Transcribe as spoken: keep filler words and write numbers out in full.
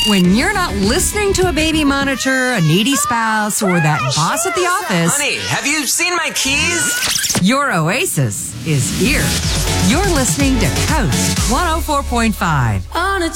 When you're not listening to a baby monitor, a needy spouse, or that boss at the office, Honey, have you seen my keys? your oasis is here. You're listening to Coast one oh four point five. On a